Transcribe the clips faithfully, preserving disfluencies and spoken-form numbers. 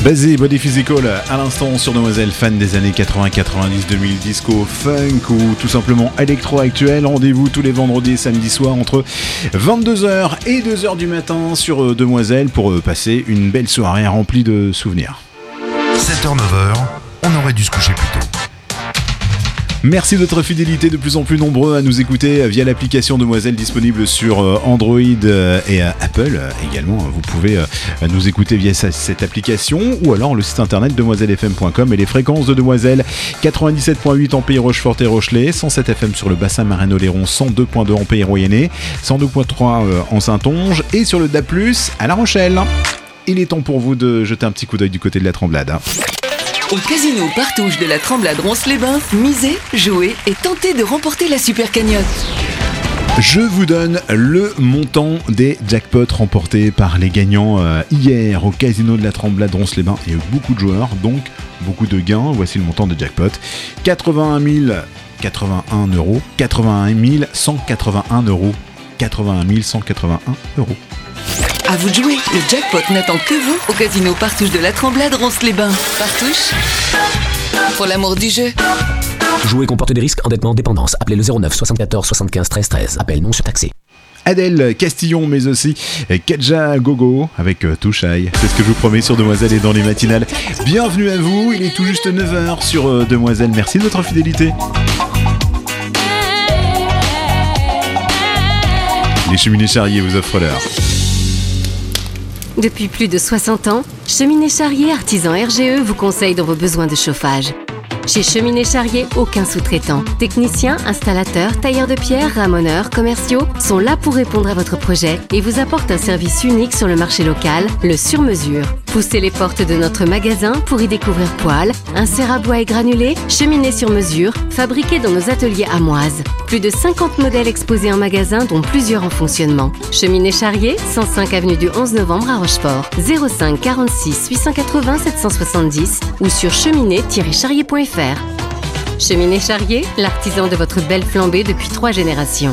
Basé Body Physical à l'instant sur Demoiselle, fan des années quatre-vingts, quatre-vingt-dix, deux mille, disco, funk ou tout simplement électro actuel. Rendez-vous tous les vendredis et samedis soirs entre vingt-deux heures et deux heures du matin sur Demoiselle pour passer une belle soirée remplie de souvenirs. sept heures neuf heures, on aurait dû se coucher plus tôt. Merci de votre fidélité, de plus en plus nombreux à nous écouter via l'application Demoiselle disponible sur Android et Apple également. Vous pouvez nous écouter via cette application ou alors le site internet demoiselle f m point com et les fréquences de Demoiselle quatre-vingt-dix-sept virgule huit en Pays Rochefort et Rochelet, cent sept F M sur le bassin Marin-Oléron, cent deux virgule deux en Pays Royennais, cent deux virgule trois en Saintonge et sur le D A B plus, à La Rochelle. Il est temps pour vous de jeter un petit coup d'œil du côté de la Tremblade. Au casino Partouche de la Tremblade Ronces-les-Bains, misez, jouez et tentez de remporter la super cagnotte. Je vous donne le montant des jackpots remportés par les gagnants euh, hier au casino de la Tremblade Ronces-les-Bains. Il y a eu beaucoup de joueurs, donc beaucoup de gains. Voici le montant des jackpots. quatre-vingt-un mille quatre-vingt-un euros, quatre-vingt-un mille cent quatre-vingt-un euros, quatre-vingt-un mille cent quatre-vingt-un euros. À vous de jouer, le jackpot n'attend que vous au casino Partouche de la Tremblade Ronces-les-Bains. Partouche, pour l'amour du jeu. Jouer comporte des risques, endettement, dépendance. Appelez le zéro neuf soixante-quatorze soixante-quinze treize treize. Appel non surtaxé. Adèle Castillon, mais aussi Kedja Gogo avec Touchaille. C'est ce que je vous promets sur Demoiselle et dans les matinales. Bienvenue à vous, il est tout juste neuf heures sur Demoiselle. Merci de votre fidélité. Les cheminées Charrier vous offrent l'heure. Depuis plus de soixante ans, Cheminées Charrier Artisan R G E vous conseille dans vos besoins de chauffage. Chez Cheminées Charrier, aucun sous-traitant. Techniciens, installateurs, tailleurs de pierre, ramoneurs, commerciaux sont là pour répondre à votre projet et vous apportent un service unique sur le marché local, le sur-mesure. Poussez les portes de notre magasin pour y découvrir poêles, insert à bois et granulés, cheminées sur mesure, fabriquées dans nos ateliers amoises. Plus de cinquante modèles exposés en magasin, dont plusieurs en fonctionnement. Cheminées Charrier, cent cinq avenue du onze novembre à Rochefort, zéro cinq quarante-six huit cent quatre-vingts sept cent soixante-dix ou sur cheminée tiret charrier point f r. Cheminées Charrier, l'artisan de votre belle flambée depuis trois générations.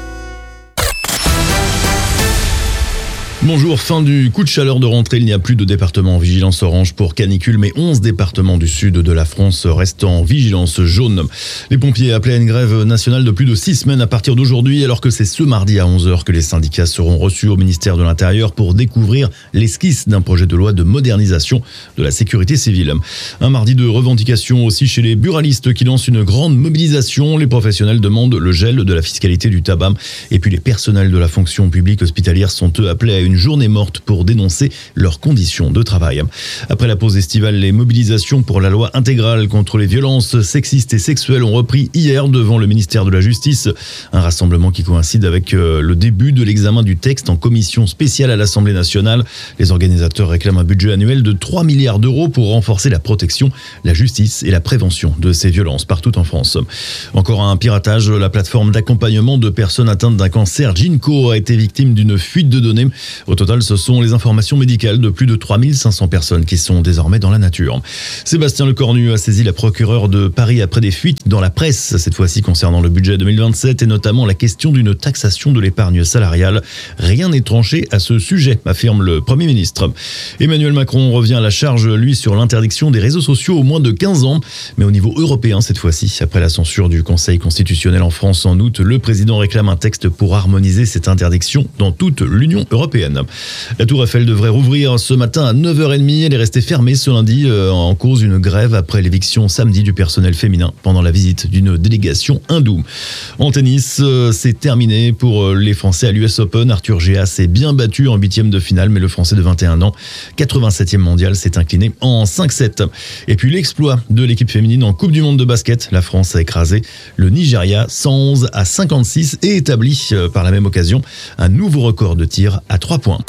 Bonjour, fin du coup de chaleur de rentrée, il n'y a plus de département en vigilance orange pour canicule, mais onze départements du sud de la France restent en vigilance jaune. Les pompiers appelaient à une grève nationale de plus de six semaines à partir d'aujourd'hui, alors que c'est ce mardi à onze heures que les syndicats seront reçus au ministère de l'Intérieur pour découvrir l'esquisse d'un projet de loi de modernisation de la sécurité civile. Un mardi de revendication aussi chez les buralistes qui lancent une grande mobilisation. Les professionnels demandent le gel de la fiscalité du tabac et puis les personnels de la fonction publique hospitalière sont eux appelés à une journée morte pour dénoncer leurs conditions de travail. Après la pause estivale, les mobilisations pour la loi intégrale contre les violences sexistes et sexuelles ont repris hier devant le ministère de la Justice. Un rassemblement qui coïncide avec le début de l'examen du texte en commission spéciale à l'Assemblée nationale. Les organisateurs réclament un budget annuel de trois milliards d'euros pour renforcer la protection, la justice et la prévention de ces violences partout en France. Encore un piratage, la plateforme d'accompagnement de personnes atteintes d'un cancer Ginko a été victime d'une fuite de données. Au total, ce sont les informations médicales de plus de trois mille cinq cents personnes qui sont désormais dans la nature. Sébastien Lecornu a saisi la procureure de Paris après des fuites dans la presse, cette fois-ci concernant le budget deux mille vingt-sept et notamment la question d'une taxation de l'épargne salariale. Rien n'est tranché à ce sujet, affirme le Premier ministre. Emmanuel Macron revient à la charge, lui, sur l'interdiction des réseaux sociaux au moins de quinze ans, mais au niveau européen cette fois-ci. Après la censure du Conseil constitutionnel en France en août, le président réclame un texte pour harmoniser cette interdiction dans toute l'Union européenne. La Tour Eiffel devrait rouvrir ce matin à neuf heures trente. Elle est restée fermée ce lundi euh, en cause d'une grève après l'éviction samedi du personnel féminin pendant la visite d'une délégation hindoue. En tennis, euh, c'est terminé pour les Français à l'U S Open. Arthur Géas s'est bien battu en huitième de finale, mais le Français de vingt et un ans, quatre-vingt-septième mondial, s'est incliné en cinq sept. Et puis l'exploit de l'équipe féminine en Coupe du Monde de basket. La France a écrasé le Nigeria cent onze à cinquante-six et établi euh, par la même occasion un nouveau record de tir à trois points.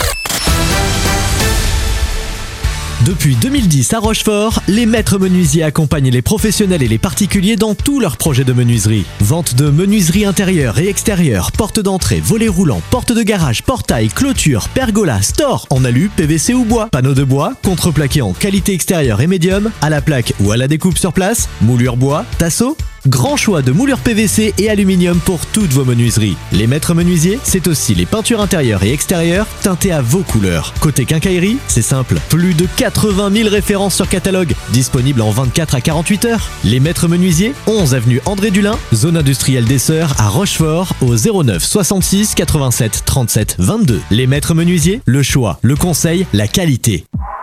Depuis deux mille dix à Rochefort, les maîtres menuisiers accompagnent les professionnels et les particuliers dans tous leurs projets de menuiserie. Vente de menuiserie intérieure et extérieure, porte d'entrée, volets roulants, porte de garage, portail, clôture, pergola, store en alu, P V C ou bois, panneaux de bois, contreplaqué en qualité extérieure et médium, à la plaque ou à la découpe sur place, moulure bois, tasseau. Grand choix de moulures P V C et aluminium pour toutes vos menuiseries. Les maîtres menuisiers, c'est aussi les peintures intérieures et extérieures teintées à vos couleurs. Côté quincaillerie, c'est simple, plus de quatre-vingt mille références sur catalogue, disponibles en vingt-quatre à quarante-huit heures. Les maîtres menuisiers, onze avenue André Dulin, zone industrielle des Sœurs à Rochefort, au zéro neuf soixante-six quatre-vingt-sept trente-sept vingt-deux. Les maîtres menuisiers, le choix, le conseil, la qualité.